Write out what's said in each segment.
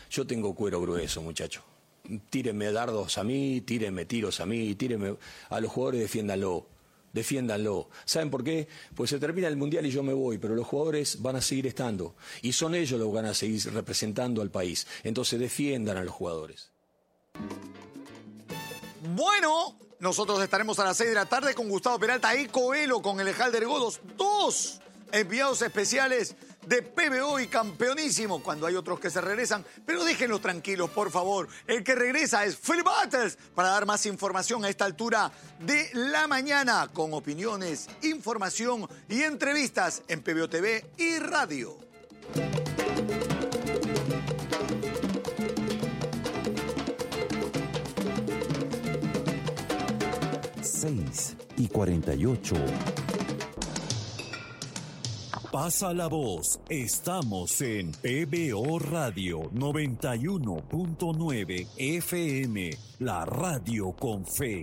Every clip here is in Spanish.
Yo tengo cuero grueso, muchacho. Tírenme dardos a mí, tírenme tiros a mí, tírenme a los jugadores, defiéndanlo. ¿Saben por qué? Pues se termina el Mundial y yo me voy, pero los jugadores van a seguir estando. Y son ellos los que van a seguir representando al país. Entonces defiendan a los jugadores. Bueno, nosotros estaremos a las 6 de la tarde con Gustavo Peralta y Coelho con el Ejalder Godos. 2 enviados especiales de PBO y Campeonísimo, cuando hay otros que se regresan. Pero déjenlos tranquilos, por favor. El que regresa es Phil Butters para dar más información a esta altura de la mañana, con opiniones, información y entrevistas en PBO TV y radio. 6:48. Pasa la voz. Estamos en PBO Radio 91.9 FM, la radio con fe.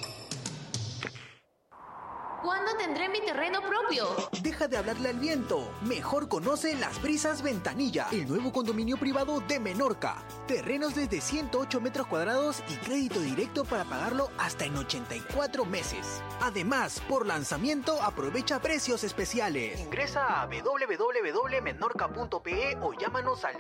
¿Cuándo tendré mi terreno propio? Deja de hablarle al viento. Mejor conoce Las Brisas Ventanilla, el nuevo condominio privado de Menorca. Terrenos desde 108 metros cuadrados y crédito directo para pagarlo hasta en 84 meses. Además, por lanzamiento aprovecha precios especiales. Ingresa a www.menorca.pe o llámanos al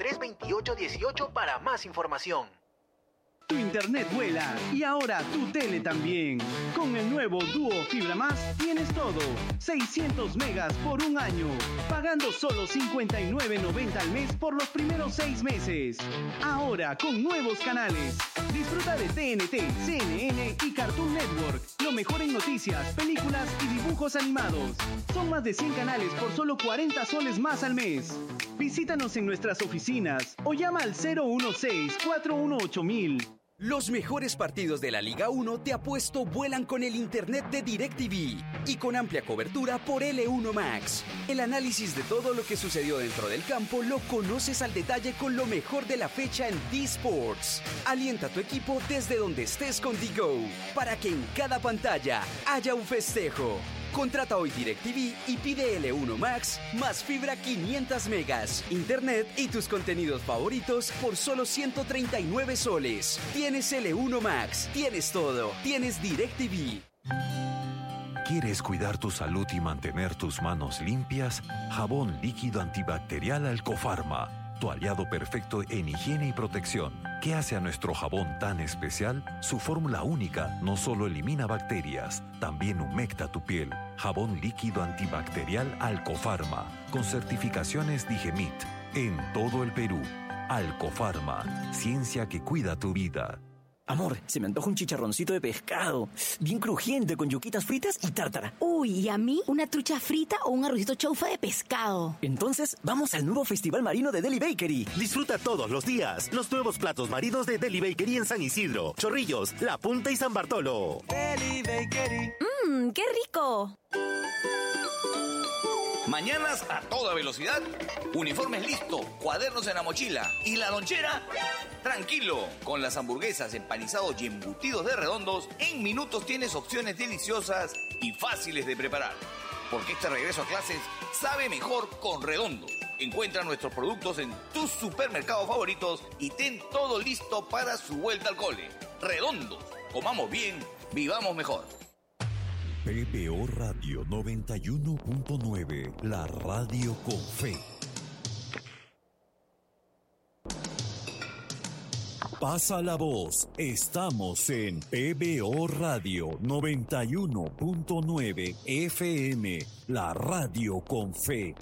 203-2818 para más información. Tu internet vuela y ahora tu tele también. Con el nuevo Duo Fibra Más tienes todo. 600 megas por un año, pagando solo $59.90 al mes por los primeros 6 meses. Ahora con nuevos canales. Disfruta de TNT, CNN y Cartoon Network. Lo mejor en noticias, películas y dibujos animados. Son más de 100 canales por solo 40 soles más al mes. Visítanos en nuestras oficinas o llama al 016-418-1000. Los mejores partidos de la Liga 1 te apuesto vuelan con el internet de DirecTV y con amplia cobertura por L1 Max. El análisis de todo lo que sucedió dentro del campo lo conoces al detalle con lo mejor de la fecha en D-Sports. Alienta a tu equipo desde donde estés con DiGo para que en cada pantalla haya un festejo. Contrata hoy DirecTV y pide L1 Max más fibra 500 megas, internet y tus contenidos favoritos por solo 139 soles. Tienes L1 Max, tienes todo, tienes DirecTV. ¿Quieres cuidar tu salud y mantener tus manos limpias? Jabón líquido antibacterial Alcofarma, tu aliado perfecto en higiene y protección. ¿Qué hace a nuestro jabón tan especial? Su fórmula única no solo elimina bacterias, también humecta tu piel. Jabón líquido antibacterial Alcofarma, con certificaciones Digemit, en todo el Perú. Alcofarma, ciencia que cuida tu vida. Amor, se me antoja un chicharroncito de pescado, bien crujiente, con yuquitas fritas y tártara. Uy, ¿y a mí? ¿Una trucha frita o un arrocito chaufa de pescado? Entonces, vamos al nuevo Festival Marino de Deli Bakery. Disfruta todos los días los nuevos platos marinos de Deli Bakery en San Isidro, Chorrillos, La Punta y San Bartolo. Deli Bakery. ¡Qué rico! Mañanas a toda velocidad, uniformes listo, cuadernos en la mochila y la lonchera, tranquilo. Con las hamburguesas, empanizados y embutidos de Redondos, en minutos tienes opciones deliciosas y fáciles de preparar. Porque este regreso a clases sabe mejor con Redondos. Encuentra nuestros productos en tus supermercados favoritos y ten todo listo para su vuelta al cole. Redondos, comamos bien, vivamos mejor. PBO Radio 91.9, la radio con fe. Pasa la voz. Estamos en PBO Radio 91.9 FM, la radio con fe.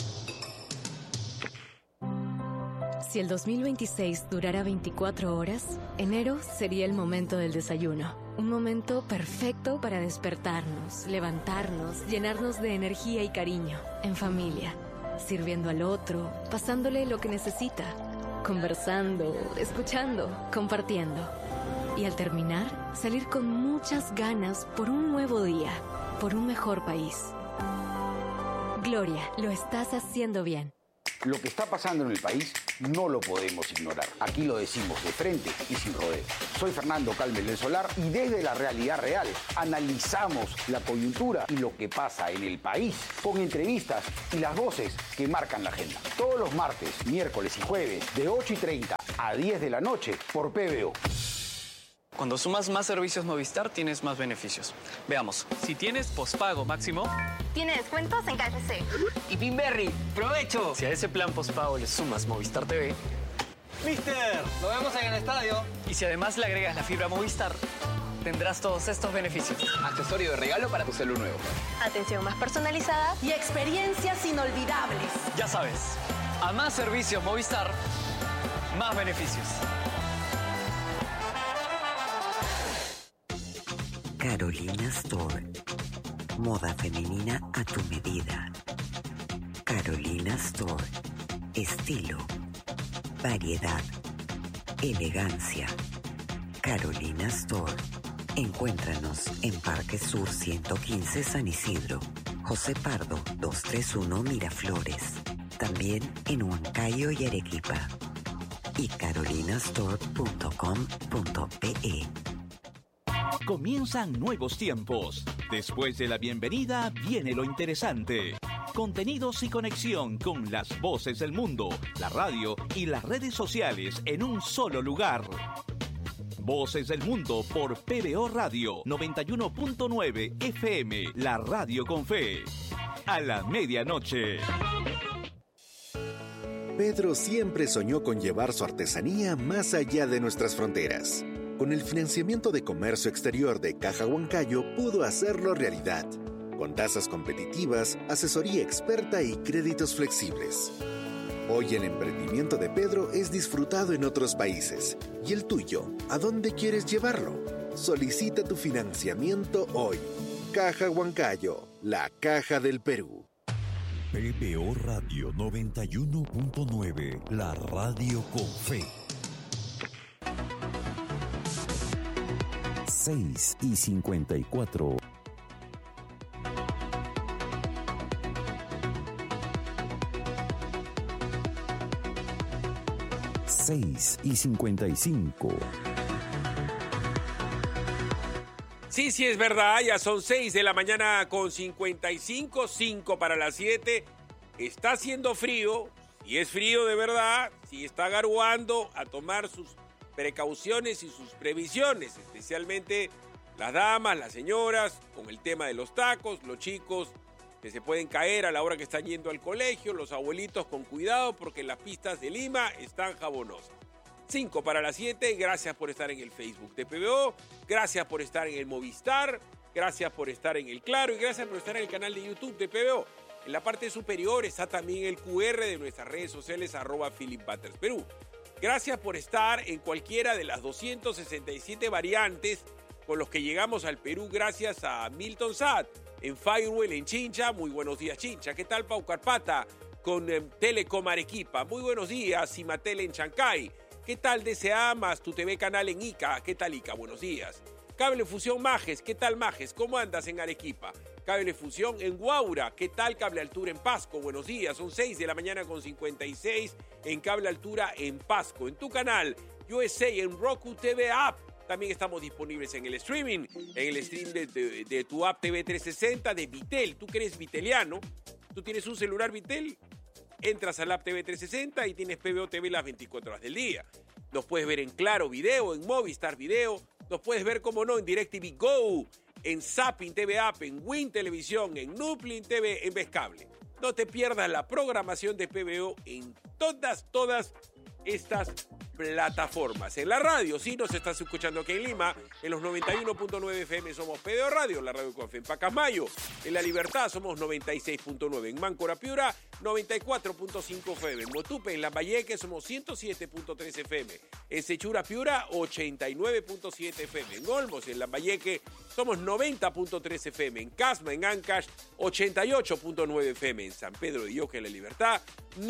Si el 2026 durara 24 horas, enero sería el momento del desayuno. Un momento perfecto para despertarnos, levantarnos, llenarnos de energía y cariño, en familia, sirviendo al otro, pasándole lo que necesita, conversando, escuchando, compartiendo. Y al terminar, salir con muchas ganas por un nuevo día, por un mejor país. Gloria, lo estás haciendo bien. Lo que está pasando en el país no lo podemos ignorar. Aquí lo decimos de frente y sin rodeos. Soy Fernando Calmes del Solar y desde la realidad real analizamos la coyuntura y lo que pasa en el país con entrevistas y las voces que marcan la agenda. Todos los martes, miércoles y jueves de 8:30 a 10 de la noche por PBO. Cuando sumas más servicios Movistar, tienes más beneficios. Veamos, si tienes pospago máximo... Tiene descuentos en KFC. Y Pinberry, ¡provecho! Si a ese plan pospago le sumas Movistar TV... ¡Mister! ¡Lo vemos en el estadio! Y si además le agregas la fibra Movistar, tendrás todos estos beneficios. Accesorio de regalo para tu celular nuevo. Atención más personalizada y experiencias inolvidables. Ya sabes, a más servicios Movistar, más beneficios. Carolina Store. Moda femenina a tu medida. Carolina Store. Estilo. Variedad. Elegancia. Carolina Store. Encuéntranos en Parque Sur 115 San Isidro. José Pardo 231 Miraflores. También en Huancayo y Arequipa. Y carolinastore.com.pe. Comienzan nuevos tiempos. Después de la bienvenida viene lo interesante. Contenidos y conexión con las voces del mundo, la radio y las redes sociales en un solo lugar. Voces del Mundo por PBO Radio 91.9 FM, la radio con fe. A la medianoche. Pedro siempre soñó con llevar su artesanía más allá de nuestras fronteras. Con el financiamiento de comercio exterior de Caja Huancayo pudo hacerlo realidad, con tasas competitivas, asesoría experta y créditos flexibles. Hoy el emprendimiento de Pedro es disfrutado en otros países. ¿Y el tuyo? ¿A dónde quieres llevarlo? Solicita tu financiamiento hoy. Caja Huancayo, la caja del Perú. PBO Radio 91.9, la radio con fe. 6:54. Seis y 55. Sí, es verdad, ya son 6 de la mañana con 55, 5 para las 7. Está haciendo frío, si es frío de verdad, si está garuando, a tomar sus precauciones y sus previsiones, especialmente las damas, las señoras, con el tema de los tacos, los chicos que se pueden caer a la hora que están yendo al colegio, los abuelitos con cuidado porque las pistas de Lima están jabonosas. 5 para las 7, gracias por estar en el Facebook de PBO, gracias por estar en el Movistar, gracias por estar en el Claro y gracias por estar en el canal de YouTube de PBO. En la parte superior está también el QR de nuestras redes sociales @PhilipButtersPerú. Gracias por estar en cualquiera de las 267 variantes con los que llegamos al Perú gracias a Milton Sad en Firewall en Chincha. Muy buenos días, Chincha. ¿Qué tal, Pau Carpata? Con Telecom Arequipa. Muy buenos días, Cimatel en Chancay. ¿Qué tal DCA más tu TV canal en Ica? ¿Qué tal Ica? Buenos días. Cable Fusión Majes. ¿Qué tal Majes? ¿Cómo andas en Arequipa? Cable Fusión en Guaura. ¿Qué tal Cable Altura en Pasco? Buenos días. Son 6 de la mañana con 56 en Cable Altura en Pasco. En tu canal USA en Roku TV App. También estamos disponibles en el streaming, en el stream de tu app TV 360 de Vitel. Tú que eres viteliano, tú tienes un celular Vitel, entras al app TV 360 y tienes PBO TV las 24 horas del día. Nos puedes ver en Claro Video, en Movistar Video, nos puedes ver, como no, en DirecTV Go, en Zapping TV App, en Win Televisión, en Nuplin TV, en Vescable. No te pierdas la programación de PBO en todas estas plataformas. En la radio, si nos estás escuchando aquí en Lima, en los 91.9 FM somos PBO Radio, la radio con fe. En Pacasmayo, en La Libertad somos 96.9. En Máncora Piura, 94.5 FM. En Motupe, en Lambayeque, somos 107.3 FM. En Sechura Piura, 89.7 FM. En Olmos, en Lambayeque, somos 90.3 FM. En Casma, en Ancash, 88.9 FM. En San Pedro de Ioca, en La Libertad,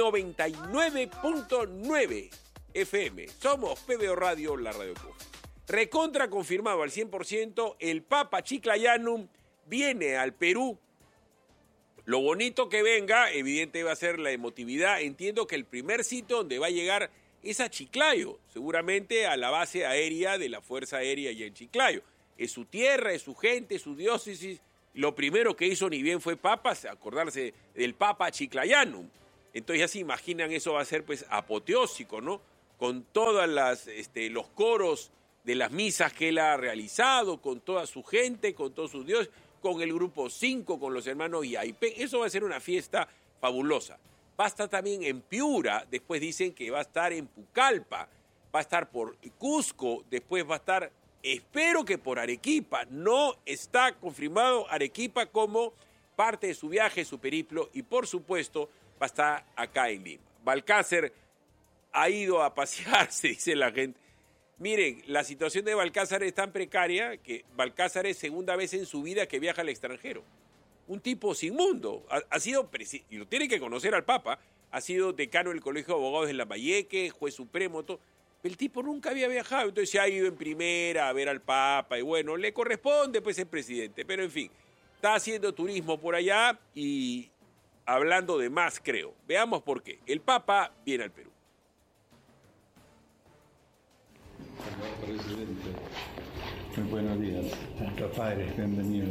99.9 FM. Somos PBO Radio, la radio con fe. Recontra confirmado al 100%, el Papa Chiclayanum viene al Perú. Lo bonito que venga, evidente va a ser la emotividad. Entiendo que el primer sitio donde va a llegar es a Chiclayo, seguramente a la base aérea de la Fuerza Aérea allá en Chiclayo. Es su tierra, es su gente, es su diócesis. Lo primero que hizo ni bien fue Papa, acordarse del Papa Chiclayanum. Entonces ya se imaginan, eso va a ser pues apoteósico, ¿no? con todas los coros de las misas que él ha realizado, con toda su gente, con todos sus dioses, con el grupo 5, con los hermanos Yaipén. Eso va a ser una fiesta fabulosa. Va a estar también en Piura, después dicen que va a estar en Pucallpa, va a estar por Cusco, después va a estar, espero que por Arequipa. No está confirmado Arequipa como parte de su viaje, su periplo, y por supuesto va a estar acá en Lima. Balcácer ha ido a pasearse, dice la gente. Miren, la situación de Balcácer es tan precaria que Balcácer es segunda vez en su vida que viaja al extranjero. Un tipo sin mundo. Ha sido, y lo tiene que conocer al Papa, ha sido decano del Colegio de Abogados de Lambayeque, juez supremo, todo. El tipo nunca había viajado, entonces se ha ido en primera a ver al Papa y bueno, le corresponde pues ser presidente. Pero en fin, está haciendo turismo por allá y hablando de más, creo. Veamos por qué. El Papa viene al Perú. Señor presidente, muy buenos días. Nuestro padre, bienvenido.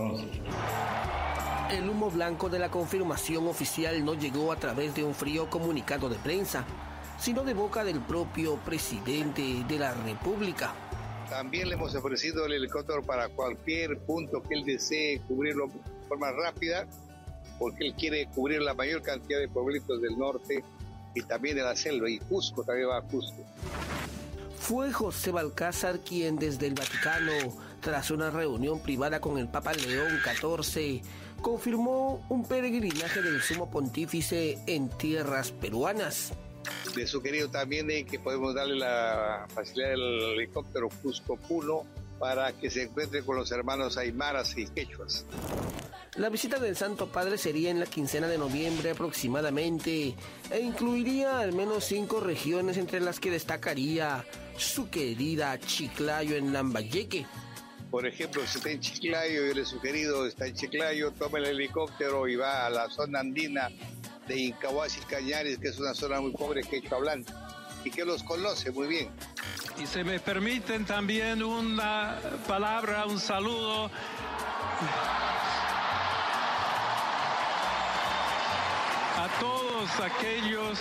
El humo blanco de la confirmación oficial no llegó a través de un frío comunicado de prensa, sino de boca del propio presidente de la República. También le hemos ofrecido el helicóptero para cualquier punto que él desee cubrirlo de forma rápida, porque él quiere cubrir la mayor cantidad de pueblitos del norte y también de la selva, y Cusco también va a Cusco. Fue José Balcácer quien desde el Vaticano, tras una reunión privada con el Papa León XIV, confirmó un peregrinaje del Sumo Pontífice en tierras peruanas. De sugerido también de que podemos darle la facilidad del helicóptero Cusco Puno para que se encuentre con los hermanos aymaras y quechuas. La visita del Santo Padre sería en la quincena de noviembre aproximadamente e incluiría al menos 5 regiones, entre las que destacaría su querida Chiclayo en Lambayeque. Por ejemplo, si está en Chiclayo, yo le he sugerido, está en Chiclayo, toma el helicóptero y va a la zona andina de Incahuasi Cañares, que es una zona muy pobre quechua hablante y que los conoce muy bien. Y se me permiten también una palabra, un saludo a todos aquellos,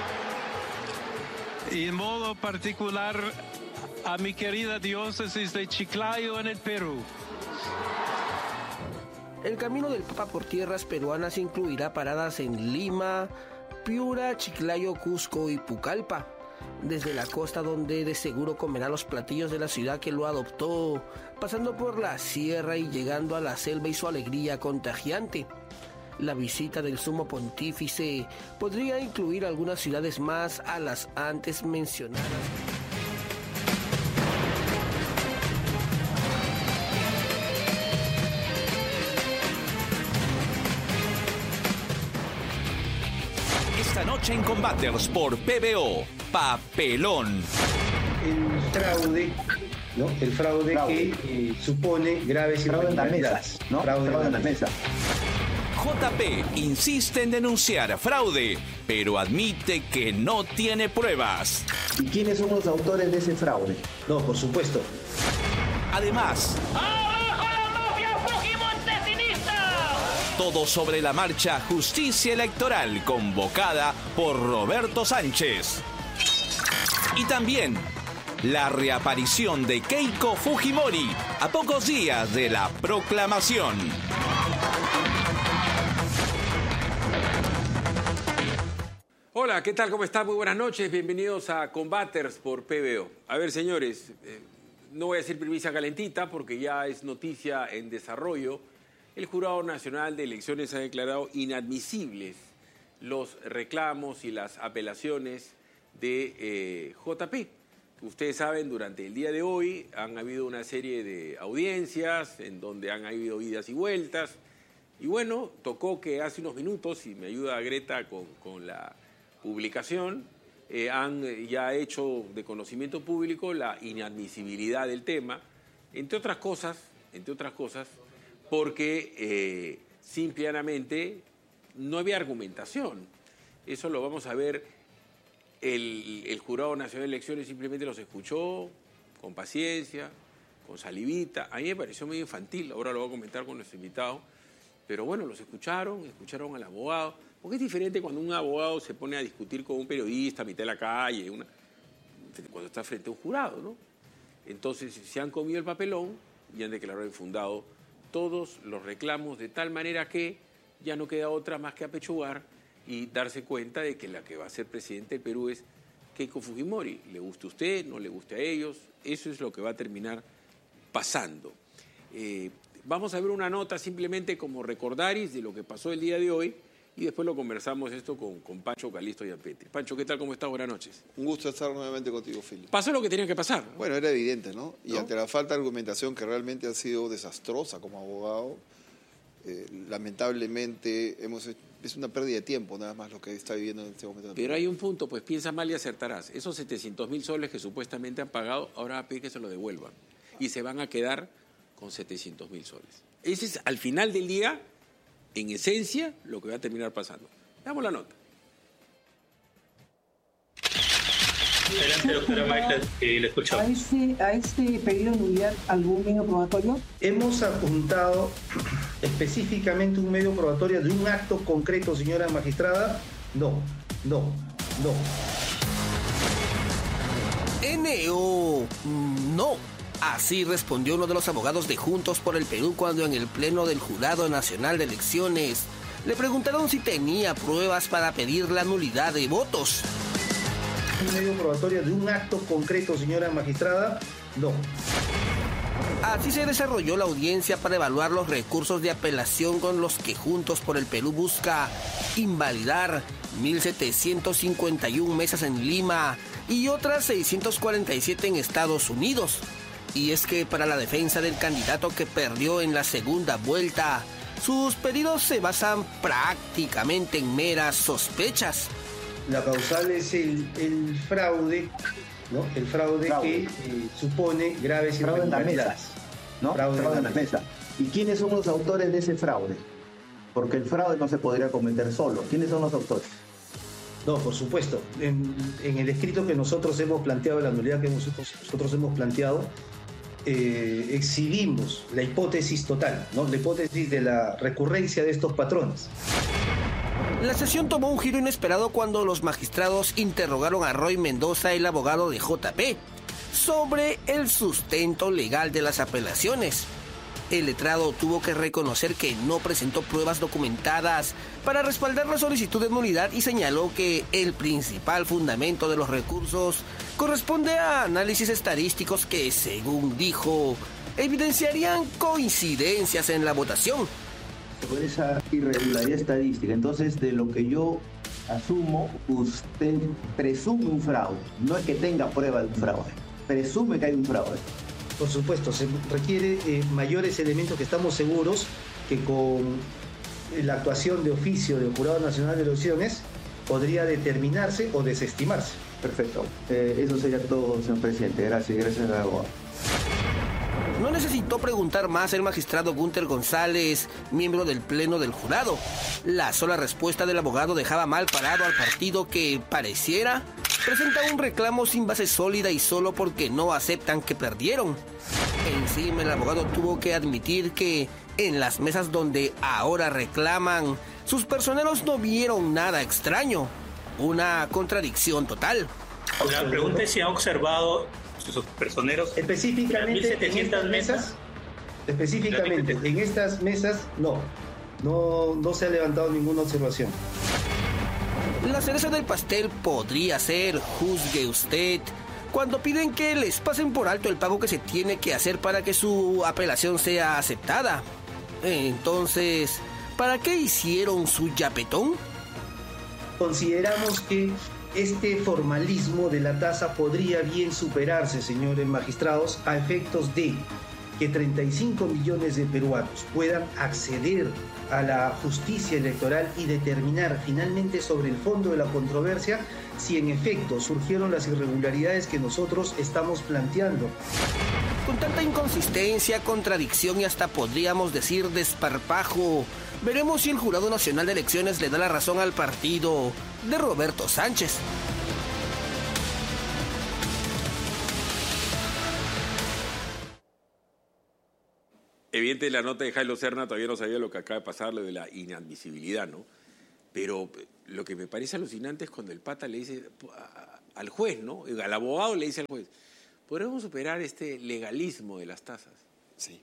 y en modo particular a mi querida diócesis de Chiclayo en el Perú. El camino del Papa por tierras peruanas incluirá paradas en Lima, Piura, Chiclayo, Cusco y Pucallpa. Desde la costa, donde de seguro comerá los platillos de la ciudad que lo adoptó, pasando por la sierra y llegando a la selva y su alegría contagiante. La visita del Sumo Pontífice podría incluir algunas ciudades más a las antes mencionadas. Esta noche en Combaters por PBO, Papelón. El fraude, ¿no? El fraude que supone graves irregularidades, ¿no? Fraude en la mesa. JP insiste en denunciar fraude, pero admite que no tiene pruebas. ¿Y quiénes son los autores de ese fraude? No, por supuesto. Además, todo sobre la marcha Justicia Electoral convocada por Roberto Sánchez. Y también la reaparición de Keiko Fujimori a pocos días de la proclamación. Hola, ¿qué tal? ¿Cómo están? Muy buenas noches. Bienvenidos a Combaters por PBO. A ver, señores, no voy a decir primicia calentita porque ya es noticia en desarrollo. El Jurado Nacional de Elecciones ha declarado inadmisibles los reclamos y las apelaciones de JP. Ustedes saben, durante el día de hoy han habido una serie de audiencias en donde han habido idas y vueltas. Y bueno, tocó que hace unos minutos, y me ayuda Greta con la publicación, han ya hecho de conocimiento público la inadmisibilidad del tema, entre otras cosas, porque simplemente no había argumentación. Eso lo vamos a ver. El Jurado Nacional de Elecciones simplemente los escuchó con paciencia, con salivita. A mí me pareció medio infantil, ahora lo voy a comentar con nuestro invitado. Pero bueno, los escucharon al abogado. Porque es diferente cuando un abogado se pone a discutir con un periodista a mitad de la calle. cuando está frente a un jurado, ¿no? Entonces se han comido el papelón y han declarado infundado todos los reclamos de tal manera que ya no queda otra más que apechugar y darse cuenta de que la que va a ser presidente del Perú es Keiko Fujimori. Le guste a usted, no le guste a ellos, eso es lo que va a terminar pasando. Vamos a ver una nota simplemente como recordaris de lo que pasó el día de hoy y después lo conversamos esto con Pancho Calisto y Petri. Pancho, ¿qué tal? ¿Cómo estás? Buenas noches. Un gusto estar nuevamente contigo, Philip. Pasó lo que tenía que pasar, ¿no? Bueno, era evidente, ¿no? Y ante la falta de argumentación que realmente ha sido desastrosa como abogado, lamentablemente es una pérdida de tiempo nada más lo que está viviendo en este momento. Pero hay un punto, pues piensa mal y acertarás. Esos 700.000 soles que supuestamente han pagado, ahora va a pedir que se lo devuelvan. Y se van a quedar con 700.000 soles. Ese es, al final del día, en esencia, lo que va a terminar pasando. Veamos la nota. Adelante, doctora Maestra, le escucho. ¿A este pedido de nulidad algún medio probatorio? Hemos apuntado específicamente un medio probatorio de un acto concreto, señora magistrada. No. No. Así respondió uno de los abogados de Juntos por el Perú cuando en el Pleno del Jurado Nacional de Elecciones le preguntaron si tenía pruebas para pedir la nulidad de votos. Un medio probatorio de un acto concreto, señora magistrada. No. Así se desarrolló la audiencia para evaluar los recursos de apelación con los que Juntos por el Perú busca invalidar 1.751 mesas en Lima y otras 647 en Estados Unidos. Y es que para la defensa del candidato que perdió en la segunda vuelta, sus pedidos se basan prácticamente en meras sospechas. La causal es el fraude, ¿no? El fraude que supone graves irregularidades. Fraude en la mesa. ¿Y quiénes son los autores de ese fraude? Porque el fraude no se podría cometer solo. ¿Quiénes son los autores? No, por supuesto. En el escrito que nosotros hemos planteado, la nulidad que nosotros hemos planteado, exhibimos la hipótesis total, ¿no? La hipótesis de la recurrencia de estos patrones. La sesión tomó un giro inesperado cuando los magistrados interrogaron a Roy Mendoza, el abogado de JP, sobre el sustento legal de las apelaciones. El letrado tuvo que reconocer que no presentó pruebas documentadas para respaldar la solicitud de nulidad y señaló que el principal fundamento de los recursos corresponde a análisis estadísticos que, según dijo, evidenciarían coincidencias en la votación. Por esa irregularidad estadística, entonces de lo que yo asumo, usted presume un fraude, no es que tenga prueba de un fraude, presume que hay un fraude. Por supuesto, se requiere mayores elementos que estamos seguros que con la actuación de oficio del Jurado Nacional de Elecciones podría determinarse o desestimarse. Perfecto. Eso sería todo, señor presidente. Gracias, abogado. No necesitó preguntar más el magistrado Gunter González, miembro del Pleno del Jurado. La sola respuesta del abogado dejaba mal parado al partido que, pareciera, presenta un reclamo sin base sólida y solo porque no aceptan que perdieron. Encima, el abogado tuvo que admitir que en las mesas donde ahora reclaman, sus personeros no vieron nada extraño. Una contradicción total. La pregunta es si ha observado sus personeros específicamente en estas mesas. Específicamente en estas mesas no se ha levantado ninguna observación. La cereza del pastel podría ser, juzgue usted, cuando piden que les pasen por alto el pago que se tiene que hacer para que su apelación sea aceptada. Entonces, ¿para qué hicieron su yapetón? Consideramos que este formalismo de la tasa podría bien superarse, señores magistrados, a efectos de que 35 millones de peruanos puedan acceder a la justicia electoral y determinar finalmente sobre el fondo de la controversia si en efecto surgieron las irregularidades que nosotros estamos planteando. Con tanta inconsistencia, contradicción y hasta podríamos decir desparpajo, veremos si el Jurado Nacional de Elecciones le da la razón al partido de Roberto Sánchez. Evidente, la nota de Jairo Serna todavía no sabía lo que acaba de pasar, lo de la inadmisibilidad, ¿no? Pero lo que me parece alucinante es cuando el pata le dice, al juez, ¿no? Al abogado le dice al juez, ¿podremos superar este legalismo de las tasas? Sí.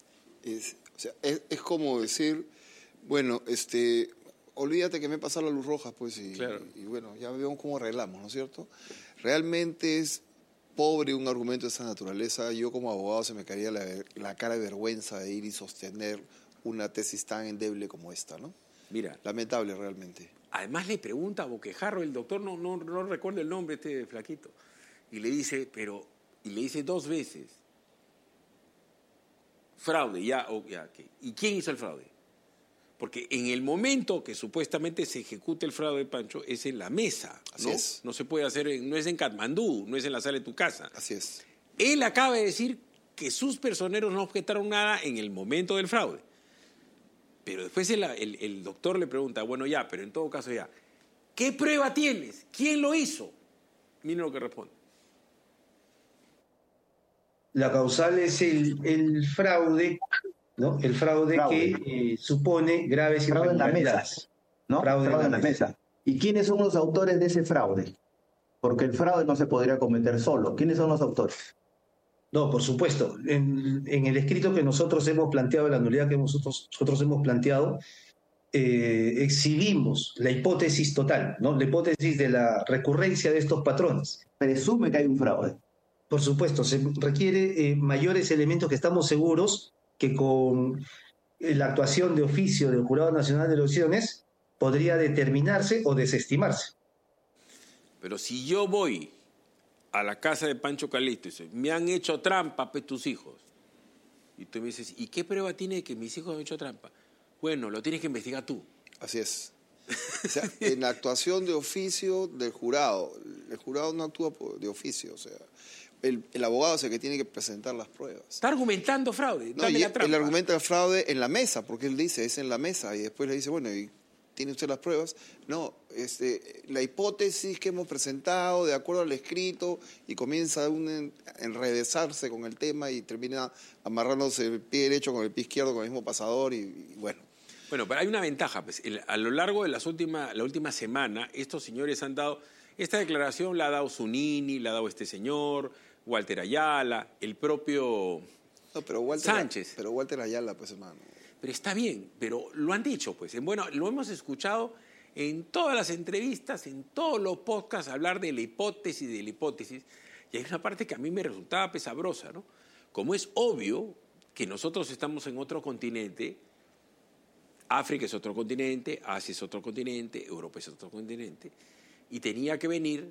Es como decir, bueno, olvídate que me pasa la luz roja, pues, y bueno, ya vemos cómo arreglamos, ¿no es cierto? Realmente es pobre un argumento de esa naturaleza. Yo como abogado se me caería la cara de vergüenza de ir y sostener una tesis tan endeble como esta, ¿no? Mira. Lamentable realmente. Además le pregunta a boquejarro, el doctor no recuerda el nombre flaquito, y le dice, y le dice 2 veces, fraude, ¿y quién hizo el fraude? Porque en el momento que supuestamente se ejecuta el fraude, Pancho, es en la mesa, ¿no? Así es. No se puede hacer, no es en Katmandú, no es en la sala de tu casa. Así es. Él acaba de decir que sus personeros no objetaron nada en el momento del fraude. Pero después el doctor le pregunta, bueno, ya, pero en todo caso ya, ¿qué prueba tienes? ¿Quién lo hizo? Miren lo que responde. La causal es el fraude, ¿no? El fraude. Que supone graves irregularidades. ¿No? Fraude en la mesa. ¿Y quiénes son los autores de ese fraude? Porque el fraude no se podría cometer solo. ¿Quiénes son los autores? No, por supuesto. En el escrito que nosotros hemos planteado, la nulidad que nosotros hemos planteado, exhibimos la hipótesis total, ¿no? La hipótesis de la recurrencia de estos patrones. Presume que hay un fraude. Por supuesto, se requiere mayores elementos que estamos seguros que con la actuación de oficio del Jurado Nacional de Elecciones podría determinarse o desestimarse. Pero si yo voy a la casa de Pancho Calixto y dice, me han hecho trampa, pues, tus hijos. Y tú me dices, ¿y qué prueba tiene de que mis hijos han hecho trampa? Bueno, lo tienes que investigar tú. Así es. O sea, en la actuación de oficio del jurado, el jurado no actúa de oficio, o sea, el abogado es el que tiene que presentar las pruebas. Está argumentando fraude. No, y él argumenta el fraude en la mesa, porque él dice, es en la mesa, y después le dice, bueno, ¿y tiene usted las pruebas? No, la hipótesis que hemos presentado de acuerdo al escrito, y comienza a enredezarse con el tema y termina amarrándose el pie derecho con el pie izquierdo con el mismo pasador y bueno. Bueno, pero hay una ventaja, pues. A lo largo de la última semana, estos señores han dado, esta declaración la ha dado Zunini, la ha dado este señor, Walter Ayala, el propio Sánchez. Pero Walter Ayala, pues, hermano. Pero está bien, pero lo han dicho, pues. Bueno, lo hemos escuchado en todas las entrevistas, en todos los podcasts, hablar de la hipótesis, y hay una parte que a mí me resultaba pesabrosa, ¿no? Como es obvio que nosotros estamos en otro continente, África es otro continente, Asia es otro continente, Europa es otro continente, y tenía que venir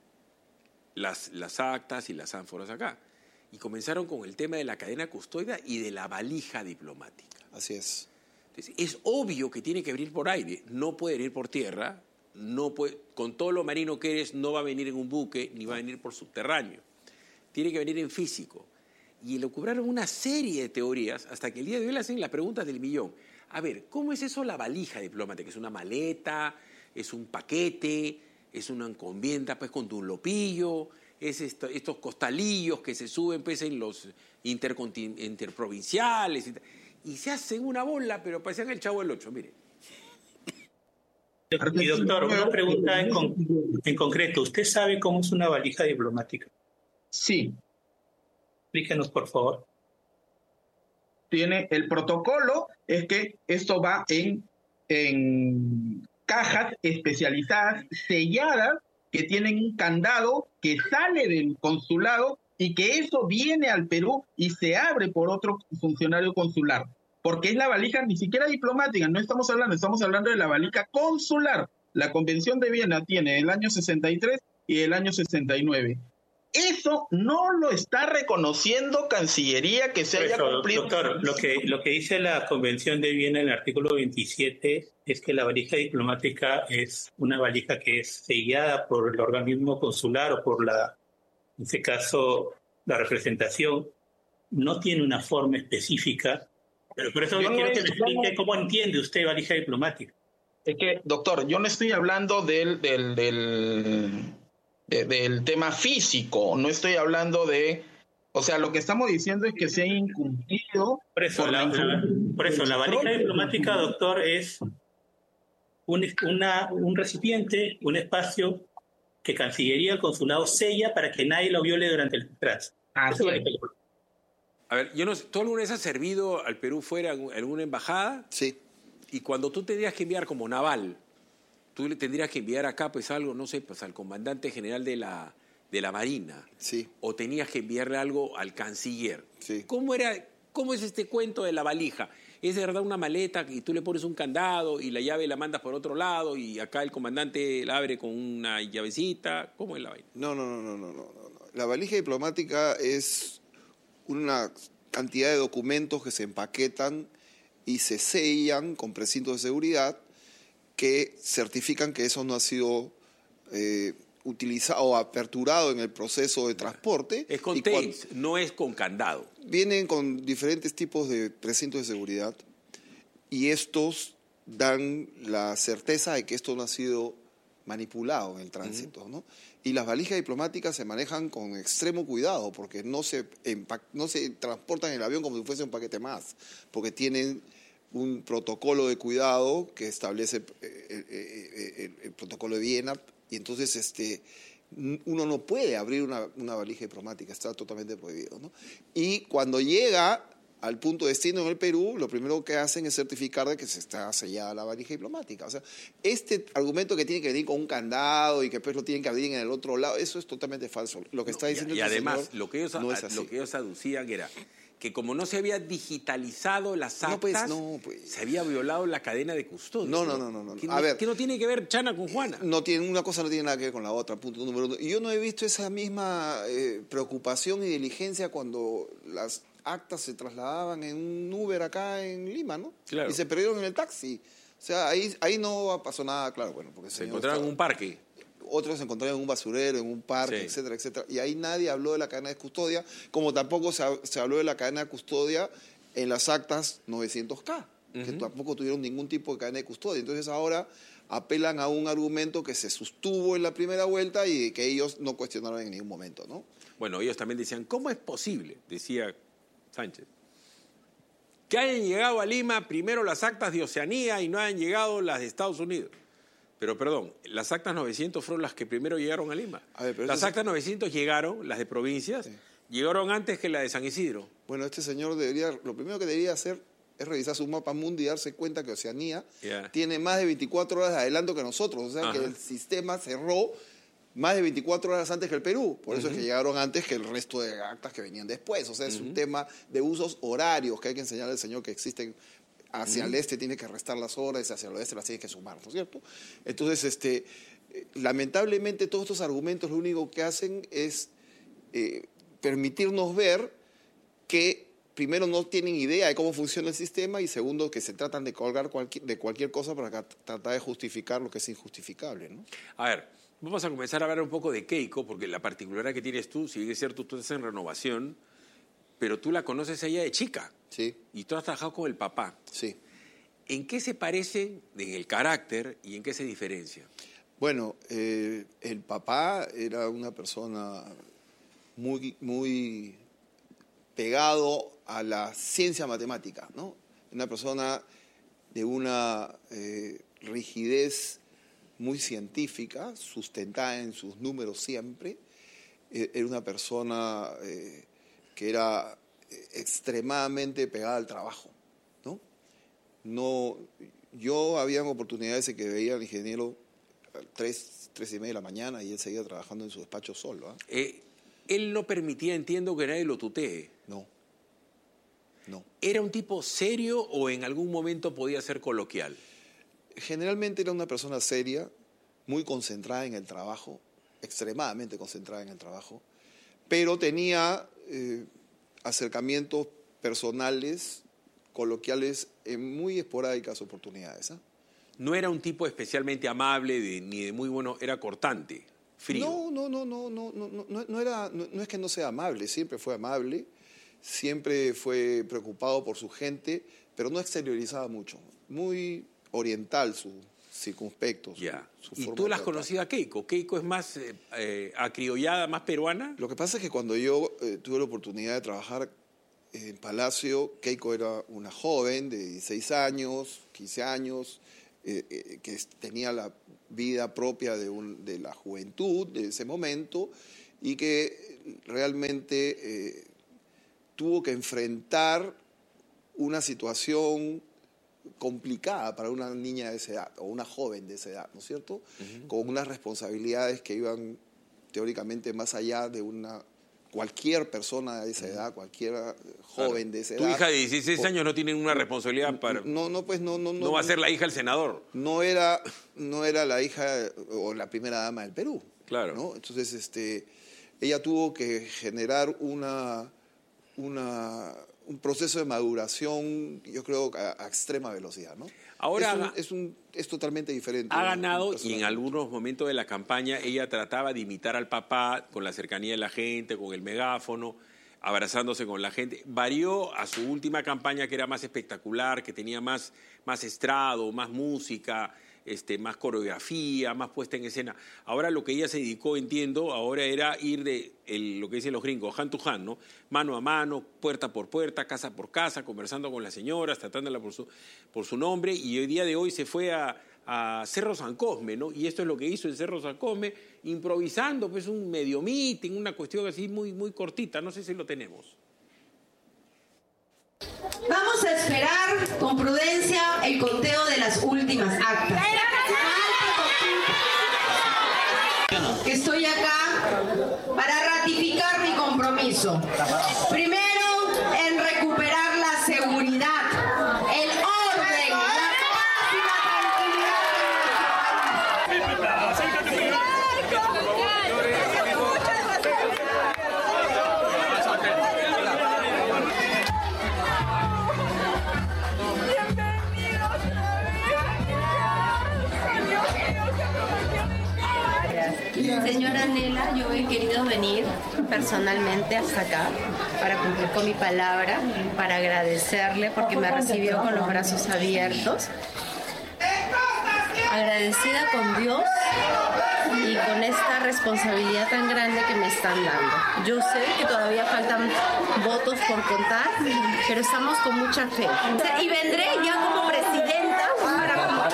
las actas y las ánforas acá. Y comenzaron con el tema de la cadena custodia y de la valija diplomática. Así es. Entonces, es obvio que tiene que venir por aire, no puede venir por tierra, con todo lo marino que eres, no va a venir en un buque, ni va a venir por subterráneo. Tiene que venir en físico. Y le ocurrieron una serie de teorías, hasta que el día de hoy le hacen las preguntas del millón. A ver, ¿cómo es eso la valija diplomática? ¿Es una maleta? ¿Es un paquete? ¿Es una encomienda, pues, con un lopillo? ¿Es estos costalillos que se suben, pues, en los interprovinciales? Y se hacen una bola, pero parecían el Chavo del Ocho, mire. Y doctor, una pregunta en concreto. ¿Usted sabe cómo es una valija diplomática? Sí. Explíquenos, por favor. Tiene el protocolo, es que esto va en cajas especializadas, selladas, que tienen un candado que sale del consulado y que eso viene al Perú y se abre por otro funcionario consular. Porque es la valija ni siquiera diplomática, estamos hablando de la valija consular. La Convención de Viena tiene el año 63 y el año 69. Eso no lo está reconociendo Cancillería que se haya cumplido. Doctor, lo que dice la Convención de Viena en el artículo 27 es que la valija diplomática es una valija que es sellada por el organismo consular o por en este caso, la representación. No tiene una forma específica, pero por eso yo quiero que me explique cómo entiende usted valija diplomática. Es que, doctor, yo no estoy hablando del tema físico, no estoy hablando de... O sea, lo que estamos diciendo es que se ha incumplido... Por eso, la valija diplomática, doctor, es un recipiente, un espacio que Cancillería, el consulado, sella para que nadie lo viole durante el traslado. Así es. A ver, yo no sé, ¿tú alguna vez has servido al Perú fuera en alguna embajada? Sí. Y cuando tú tendrías que enviar como naval, tú le tendrías que enviar acá pues algo, no sé, pues al comandante general de la Marina. Sí. O tenías que enviarle algo al canciller. Sí. ¿Cómo es este cuento de la valija? ¿Es de verdad una maleta y tú le pones un candado y la llave la mandas por otro lado y acá el comandante la abre con una llavecita? ¿Cómo es la vaina? No. La valija diplomática es una cantidad de documentos que se empaquetan y se sellan con precintos de seguridad que certifican que eso no ha sido utilizado o aperturado en el proceso de transporte. Es con tape, no es con candado. Vienen con diferentes tipos de precintos de seguridad y estos dan la certeza de que esto no ha sido manipulado en el tránsito, ¿no? Y las valijas diplomáticas se manejan con extremo cuidado porque no se transportan en el avión como si fuese un paquete más, porque tienen un protocolo de cuidado que establece el protocolo de Viena, y entonces uno no puede abrir una valija diplomática, está totalmente prohibido, ¿no? Y cuando llega al punto de destino en el Perú, lo primero que hacen es certificar de que se está sellada la valija diplomática. O sea, este argumento que tiene que venir con un candado y que después lo tienen que abrir en el otro lado, eso es totalmente falso. Lo que está diciendo y este además, señor lo que ellos aducían era que como no se había digitalizado las actas, se había violado la cadena de custodia. No. A ver, ¿qué no tiene que ver Chana con Juana? Una cosa no tiene nada que ver con la otra, punto número uno. Y yo no he visto esa misma preocupación y diligencia cuando las actas se trasladaban en un Uber acá en Lima, ¿no? Claro. Y se perdieron en el taxi. O sea, ahí no pasó nada, claro, bueno, porque se encontraron en un parque. Otros se encontraron en un basurero, en un parque, sí, etcétera, etcétera. Y ahí nadie habló de la cadena de custodia, como tampoco se habló de la cadena de custodia en las actas 900K, que tampoco tuvieron ningún tipo de cadena de custodia. Entonces ahora apelan a un argumento que se sostuvo en la primera vuelta y que ellos no cuestionaron en ningún momento, ¿no? Bueno, ellos también decían, ¿cómo es posible? Decía Sánchez, que hayan llegado a Lima primero las actas de Oceanía y no hayan llegado las de Estados Unidos. Pero perdón, las actas 900 fueron las que primero llegaron a Lima. Las actas 900 llegaron, las de provincias, llegaron antes que la de San Isidro. Bueno, este señor lo primero que debería hacer es revisar su mapa mundi y darse cuenta que Oceanía tiene más de 24 horas de adelanto que nosotros. O sea, que el sistema cerró más de 24 horas antes que el Perú. Por eso es que llegaron antes que el resto de actas que venían después. O sea, es un tema de usos horarios que hay que enseñarle al señor que existen. Hacia el este tiene que restar las horas, hacia el oeste las tiene que sumar, ¿no es cierto? Entonces, lamentablemente todos estos argumentos lo único que hacen es permitirnos ver que primero no tienen idea de cómo funciona el sistema y segundo que se tratan de colgar de cualquier cosa para tratar de justificar lo que es injustificable, ¿no? A ver, vamos a comenzar a hablar un poco de Keiko, porque la particularidad que tienes tú, si bien es cierto, tú estás en Renovación, pero tú la conoces a ella de chica. Sí. Y tú has trabajado con el papá. Sí. ¿En qué se parece en el carácter y en qué se diferencia? Bueno, el papá era una persona muy pegado a la ciencia matemática, ¿no? Una persona de una rigidez muy científica, sustentada en sus números siempre. Era una persona que era extremadamente pegada al trabajo, ¿no? Yo había oportunidades en que veía al ingeniero a 3:30 de la mañana y él seguía trabajando en su despacho solo. Él no permitía, entiendo, que nadie lo tutee. No. ¿Era un tipo serio o en algún momento podía ser coloquial? Generalmente era una persona seria, muy concentrada en el trabajo, extremadamente concentrada en el trabajo, pero tenía acercamientos personales, coloquiales, en muy esporádicas oportunidades. No era un tipo especialmente amable ni de muy bueno, era cortante, frío. No es que no sea amable, siempre fue amable, siempre fue preocupado por su gente, pero no exteriorizaba mucho, muy oriental su circunspecto. Su ¿Y forma tú la has de tratar. conocido a Keiko? ¿Keiko es más acriollada, más peruana? Lo que pasa es que cuando yo tuve la oportunidad de trabajar en Palacio, Keiko era una joven de 16 años, 15 años, que tenía la vida propia de la juventud de ese momento y que realmente tuvo que enfrentar una situación complicada para una niña de esa edad o una joven de esa edad, ¿no es cierto? Con unas responsabilidades que iban teóricamente más allá de cualquier persona de esa edad, cualquier joven de esa edad. Tu hija de 16 años no tiene una responsabilidad para... No va a ser la hija del senador. No era la hija o la primera dama del Perú. Claro. ¿no? Entonces, ella tuvo que generar un proceso de maduración, yo creo, a extrema velocidad, ¿no? Ahora es totalmente diferente. Ha ganado y en algunos momentos de la campaña ella trataba de imitar al papá con la cercanía de la gente, con el megáfono, abrazándose con la gente. Varió a su última campaña, que era más espectacular, que tenía más estrado, más música, más coreografía, más puesta en escena. Ahora lo que ella se dedicó, entiendo, ahora era ir lo que dicen los gringos, hand to hand, ¿no? Mano a mano, puerta por puerta, casa por casa, conversando con las señoras, tratándola por su nombre, y el día de hoy se fue a Cerro San Cosme, ¿no? Y esto es lo que hizo en Cerro San Cosme, improvisando, pues un medio meeting, una cuestión así muy, muy cortita, no sé si lo tenemos. Vamos a esperar con prudencia el conteo de las últimas actas. Estoy acá para ratificar mi compromiso. Primero, en recuperar la seguridad, el orden, la paz y la tranquilidad. Señora Nela, yo he querido venir personalmente hasta acá para cumplir con mi palabra, para agradecerle porque me recibió con los brazos abiertos. Agradecida con Dios y con esta responsabilidad tan grande que me están dando. Yo sé que todavía faltan votos por contar, pero estamos con mucha fe. Y vendré ya como presidenta para...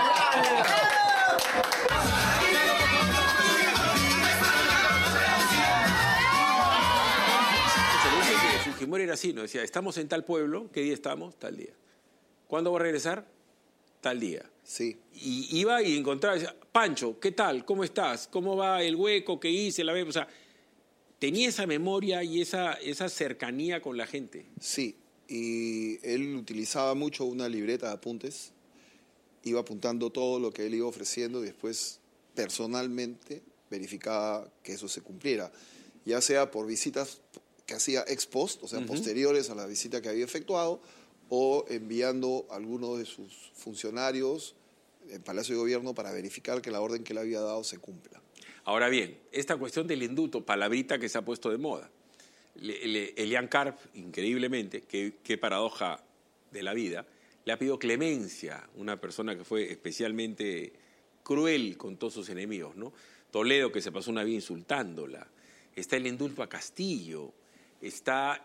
Fujimori era así, ¿no? Decía, estamos en tal pueblo, ¿qué día estamos? Tal día. ¿Cuándo va a regresar? Tal día. Sí. Y iba y encontraba, decía, Pancho, ¿qué tal? ¿Cómo estás? ¿Cómo va el hueco que hice? La vez? O sea, tenía esa memoria y esa cercanía con la gente. Sí, y él utilizaba mucho una libreta de apuntes, iba apuntando todo lo que él iba ofreciendo y después personalmente verificaba que eso se cumpliera, ya sea por visitas que hacía ex post, o sea, posteriores a la visita que había efectuado, o enviando a algunos de sus funcionarios en Palacio de Gobierno para verificar que la orden que le había dado se cumpla. Ahora bien, esta cuestión del indulto, palabrita que se ha puesto de moda. Elian Karp, increíblemente, qué paradoja de la vida, le ha pedido clemencia, una persona que fue especialmente cruel con todos sus enemigos, ¿no? Toledo, que se pasó una vida insultándola. Está el indulto a Castillo. Está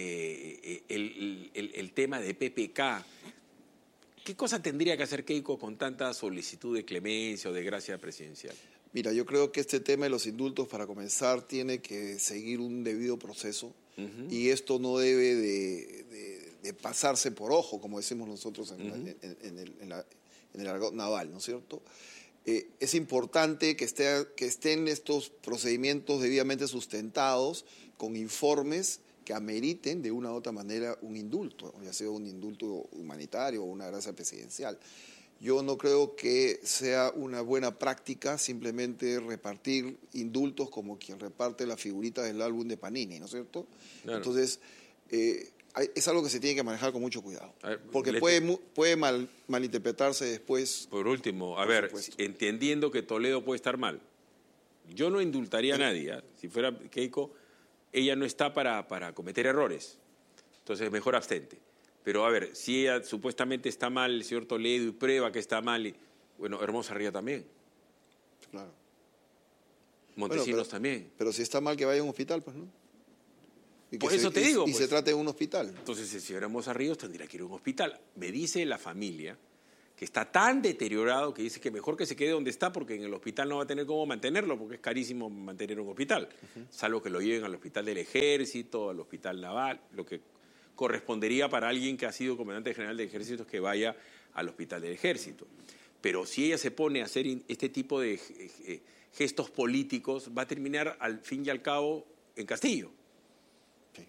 el tema de PPK. ¿Qué cosa tendría que hacer Keiko con tanta solicitud de clemencia o de gracia presidencial? Mira, yo creo que este tema de los indultos, para comenzar, tiene que seguir un debido proceso y esto no debe de pasarse por ojo, como decimos nosotros en el argot naval, ¿no es cierto? Es importante que estén estos procedimientos debidamente sustentados con informes que ameriten de una u otra manera un indulto, ya sea un indulto humanitario o una gracia presidencial. Yo no creo que sea una buena práctica simplemente repartir indultos como quien reparte la figurita del álbum de Panini, ¿no es cierto? Claro. Entonces, es algo que se tiene que manejar con mucho cuidado, porque puede malinterpretarse después. Por último, a ver, entendiendo que Toledo puede estar mal, yo no indultaría a nadie, ¿eh? Si fuera Keiko, ella no está para cometer errores, entonces mejor abstente. Pero a ver, si ella supuestamente está mal, el señor Toledo, y prueba que está mal, bueno, Hermosa Ría también. Claro. Montesinos también. Pero si está mal, que vaya a un hospital, pues, ¿no? Por eso te digo. Y se trate de un hospital. Entonces, el señor Hermosa Ríos tendría que ir a un hospital. Me dice la familia que está tan deteriorado que dice que mejor que se quede donde está porque en el hospital no va a tener cómo mantenerlo porque es carísimo mantener un hospital, salvo que lo lleven al hospital del ejército, al hospital naval, lo que correspondería para alguien que ha sido comandante general del ejército es que vaya al hospital del ejército. Pero si ella se pone a hacer este tipo de gestos políticos, va a terminar al fin y al cabo en Castillo. Sí.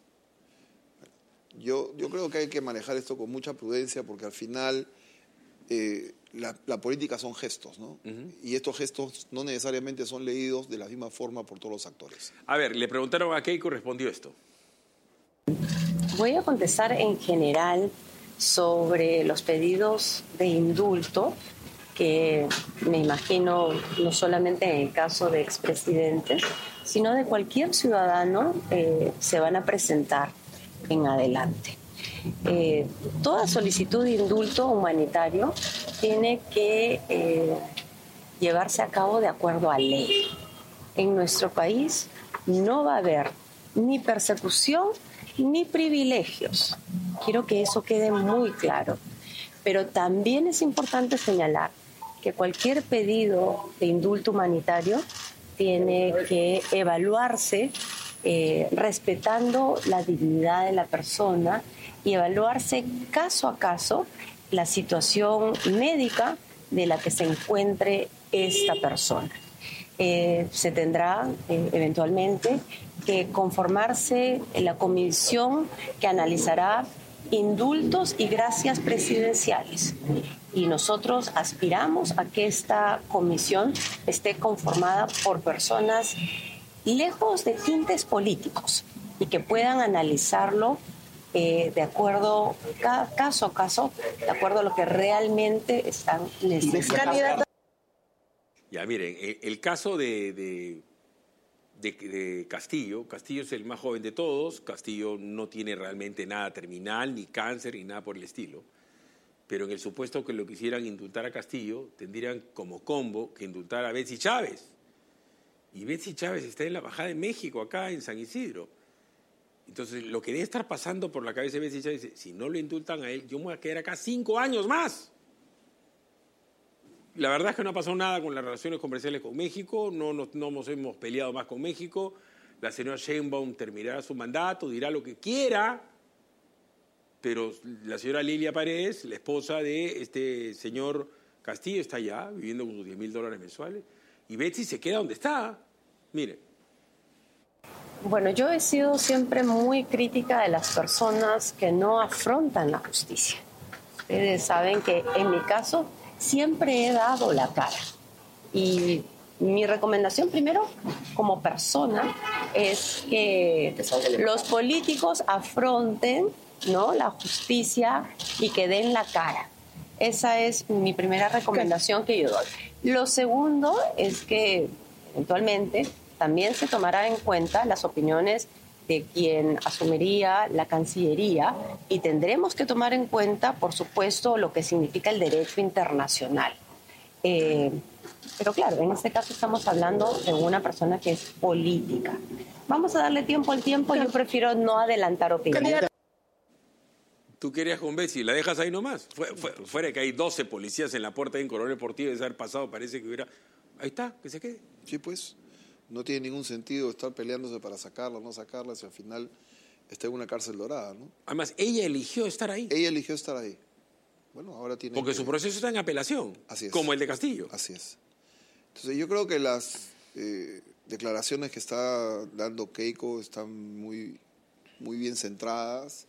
Yo creo que hay que manejar esto con mucha prudencia porque al final la política son gestos, ¿no? Y estos gestos no necesariamente son leídos de la misma forma por todos los actores. A ver, le preguntaron a Keiko, respondió esto. Voy a contestar en general sobre los pedidos de indulto que me imagino no solamente en el caso de expresidentes, sino de cualquier ciudadano se van a presentar en adelante. Toda solicitud de indulto humanitario tiene que llevarse a cabo de acuerdo a ley. En nuestro país no va a haber ni persecución ni privilegios. Quiero que eso quede muy claro. Pero también es importante señalar que cualquier pedido de indulto humanitario tiene que evaluarse respetando la dignidad de la persona y evaluarse caso a caso la situación médica de la que se encuentre esta persona. Se tendrá eventualmente que conformarse la comisión que analizará indultos y gracias presidenciales. Y nosotros aspiramos a que esta comisión esté conformada por personas lejos de tintes políticos y que puedan analizarlo de acuerdo, caso a caso, de acuerdo a lo que realmente están necesitando. Ya, miren, el caso de Castillo. Castillo es el más joven de todos. Castillo no tiene realmente nada terminal, ni cáncer, ni nada por el estilo. Pero en el supuesto que lo quisieran indultar a Castillo, tendrían como combo que indultar a Betsy Chávez. Y Betsy Chávez está en la Embajada de México, acá en San Isidro. Entonces, lo que debe estar pasando por la cabeza de Betsy Chávez es, si no lo indultan a él, yo me voy a quedar acá 5 años más. La verdad es que no ha pasado nada con las relaciones comerciales con México, no nos hemos peleado más con México. La señora Sheinbaum terminará su mandato, dirá lo que quiera, pero la señora Lilia Paredes, la esposa de este señor Castillo, está allá viviendo con sus $10,000 mensuales, y Betsy se queda donde está. Mire. Bueno, yo he sido siempre muy crítica de las personas que no afrontan la justicia. Ustedes saben que en mi caso siempre he dado la cara. Y mi recomendación primero, como persona, es que los políticos afronten, ¿no?, la justicia y que den la cara. Esa es mi primera recomendación que yo doy. Lo segundo es que eventualmente también se tomará en cuenta las opiniones de quien asumiría la Cancillería y tendremos que tomar en cuenta, por supuesto, lo que significa el derecho internacional. Pero claro, en este caso estamos hablando de una persona que es política. Vamos a darle tiempo al tiempo, yo prefiero no adelantar opiniones. Tú querías con Betsy, la dejas ahí nomás. Fuera que hay 12 policías en la puerta de un Coronel Portillo, de haber pasado, parece que hubiera... Ahí está, que se quede. Sí, pues. No tiene ningún sentido estar peleándose para sacarla o no sacarla si al final está en una cárcel dorada, ¿no? Además, ella eligió estar ahí. Ella eligió estar ahí. Bueno, ahora tiene Porque su proceso está en apelación. Así es. Como el de Castillo. Así es. Entonces yo creo que las declaraciones que está dando Keiko están muy bien centradas.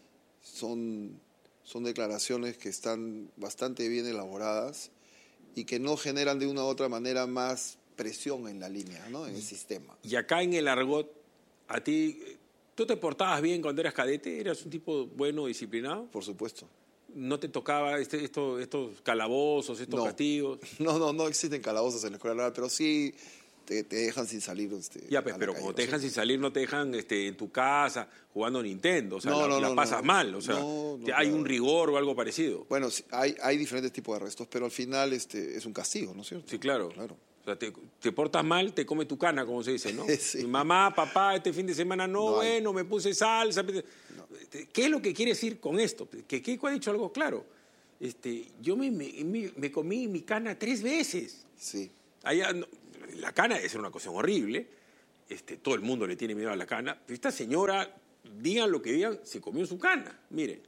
Son declaraciones que están bastante bien elaboradas y que no generan de una u otra manera más presión en la línea, ¿no?, en el sistema. Y acá en el argot, a ti, ¿tú te portabas bien cuando eras cadete? ¿Eras un tipo bueno, disciplinado? Por supuesto. ¿No te tocaba estos calabozos, estos castigos? No existen calabozos en la escuela naval, pero sí te dejan sin salir. Ya, pues, pero como te dejan sin salir, no te dejan en tu casa jugando Nintendo. O sea, la pasas mal. O sea, hay un rigor o algo parecido. Bueno, hay diferentes tipos de arrestos, pero al final es un castigo, ¿no es cierto? Sí, claro. O sea, te portas mal, te come tu cana, como se dice, ¿no? Sí. Mamá, papá, este fin de semana me puse salsa. No. ¿Qué es lo que quiere decir con esto? Que Keiko ha dicho algo claro. yo me comí mi cana 3 veces. Sí. Allá, la cana es una cuestión horrible. Todo el mundo le tiene miedo a la cana. Pero esta señora, digan lo que digan, se comió su cana. Miren.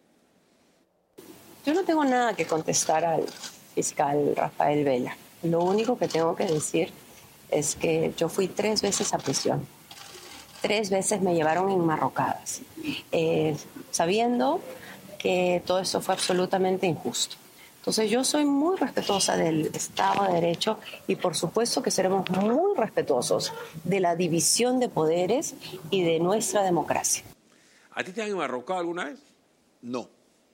Yo no tengo nada que contestar al fiscal Rafael Vela. Lo único que tengo que decir es que yo fui 3 veces a prisión. 3 veces me llevaron enmarrocadas, sabiendo que todo eso fue absolutamente injusto. Entonces yo soy muy respetuosa del Estado de Derecho y por supuesto que seremos muy respetuosos de la división de poderes y de nuestra democracia. ¿A ti te han enmarrocado alguna vez? No.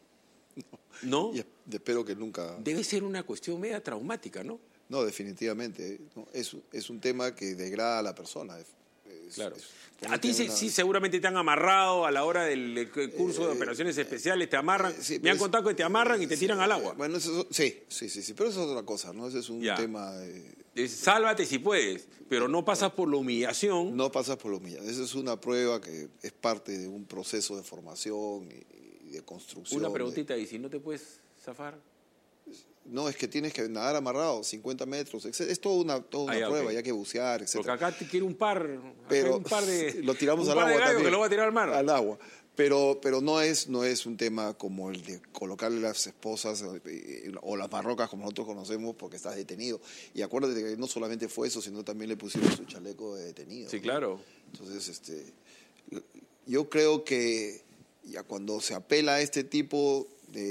¿No? Y espero que nunca... Debe ser una cuestión media traumática, ¿no? No, definitivamente. No, es un tema que degrada a la persona. Claro. A ti sí seguramente te han amarrado a la hora del curso de operaciones especiales, te amarran. Sí, me han contado que te amarran y te tiran al agua. Bueno, sí, pero eso es otra cosa, ¿no? Ese es un tema... Sálvate si puedes, pero no pasas por la humillación. No pasas por la humillación. Esa es una prueba que es parte de un proceso de formación y de construcción. Una preguntita, ¿y si no te puedes zafar? No, es que tienes que nadar amarrado, 50 metros. Es toda una prueba, y hay que bucear, etc. Porque acá te quiere un par de... Lo tiramos un al par agua de gallos también, que lo va a tirar al mar. Al agua. Pero no es un tema como el de colocarle las esposas o las marrocas como nosotros conocemos porque estás detenido. Y acuérdate que no solamente fue eso, sino también le pusieron su chaleco de detenido. Sí, claro. Entonces, yo creo que ya cuando se apela a este tipo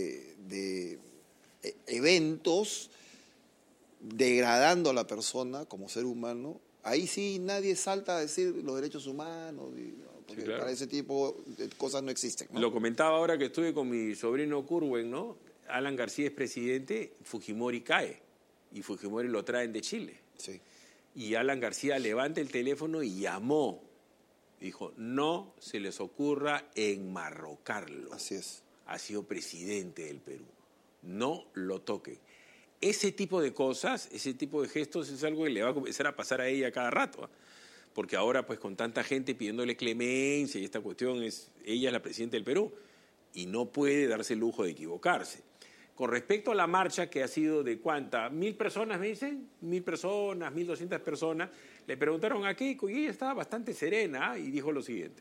de eventos degradando a la persona como ser humano, ahí sí nadie salta a decir los derechos humanos, porque sí, claro, para ese tipo de cosas no existen, ¿no? Lo comentaba ahora que estuve con mi sobrino Curwen, ¿no? Alan García es presidente, Fujimori cae y Fujimori lo traen de Chile. Sí. Y Alan García levanta el teléfono y llamó. Dijo, no se les ocurra enmarrocarlo. Así es. Ha sido presidente del Perú. No lo toquen. Ese tipo de cosas, ese tipo de gestos es algo que le va a comenzar a pasar a ella cada rato, ¿eh? Porque ahora, pues, con tanta gente pidiéndole clemencia y esta cuestión ella es la presidenta del Perú y no puede darse el lujo de equivocarse. Con respecto a la marcha, que ha sido de ¿cuánta? 1.000 personas, me dicen, 1.000 personas, 1.200 personas, le preguntaron a Keiko y ella estaba bastante serena y dijo lo siguiente.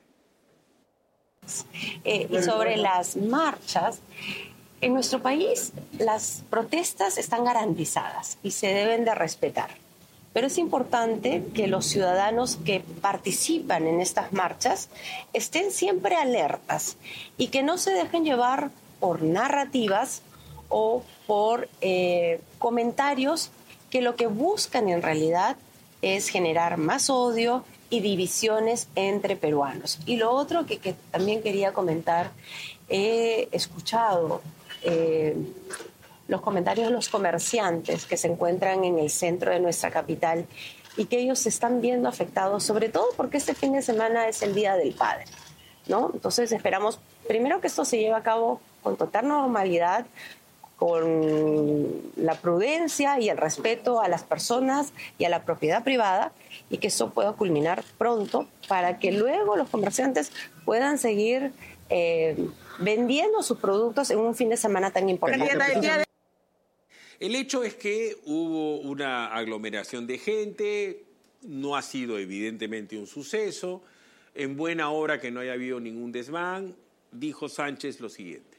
Y sobre las marchas, en nuestro país las protestas están garantizadas y se deben de respetar. Pero es importante que los ciudadanos que participan en estas marchas estén siempre alertas y que no se dejen llevar por narrativas o por comentarios que lo que buscan en realidad es generar más odio y divisiones entre peruanos. Y lo otro que también quería comentar, he escuchado los comentarios de los comerciantes que se encuentran en el centro de nuestra capital y que ellos se están viendo afectados, sobre todo porque este fin de semana es el Día del Padre, ¿no? Entonces esperamos primero que esto se lleve a cabo con total normalidad, con la prudencia y el respeto a las personas y a la propiedad privada, y que eso pueda culminar pronto para que luego los comerciantes puedan seguir vendiendo sus productos en un fin de semana tan importante. El hecho es que hubo una aglomeración de gente, no ha sido evidentemente un suceso, en buena hora que no haya habido ningún desmán. Dijo Sánchez lo siguiente.